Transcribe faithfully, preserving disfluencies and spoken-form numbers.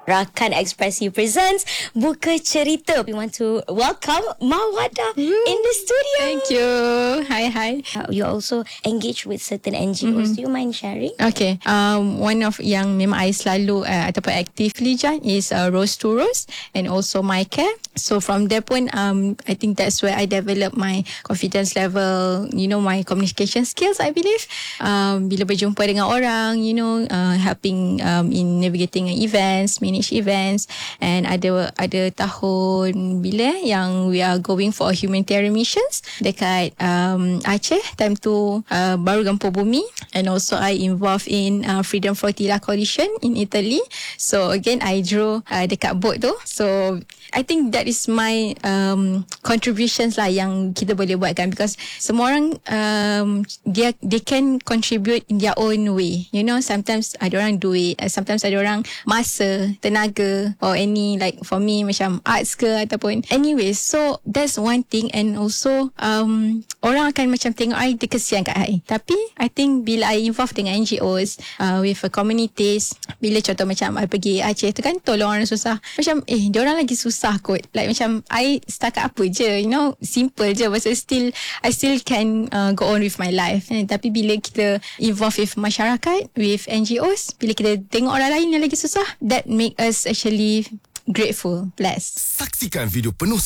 Rakan Ekspresi presents Buka Cerita. We want to welcome Mawada mm. in the studio. Thank you. Hi, hi. Uh, you also engage with certain N G Os. Mm-hmm. Do you mind sharing? Okay. Um, one of yang memang I selalu uh, ataupun actively Jan is uh, Rose to Rose and also My Care. So from there pun, um, I think that's where I develop my confidence level, you know, my communication skills, I believe. Um, bila berjumpa dengan orang, you know, uh, helping um, in navigating events, manage events, and ada ada tahun bila yang we are going for a humanitarian missions dekat um, Aceh, time tu uh, baru gempa bumi, and also I involved in uh, Freedom Flotilla Coalition in Italy. So again I drew uh, dekat boat tu. So I think that is my um, contributions lah yang kita boleh buat kan, because semua orang um, dia they can contribute in their own way, you know. Sometimes ada orang duit, sometimes ada orang masa, tenaga, or any, like for me macam arts ke ataupun anyway. So that's one thing. And also um, orang akan macam tengok I, dia kesian kat I, tapi I think bila I involve dengan N G Os uh, with a communities, bila contoh macam I pergi Aceh tu kan, tolong orang susah, macam eh diorang lagi susah kot, like macam I setakat apa je, you know, simple je, but still I still can uh, go on with my life. And, tapi bila kita involve with masyarakat, with N G Os, bila kita tengok orang lain yang lagi susah, that make us actually grateful, blessed. Saksikan video penuh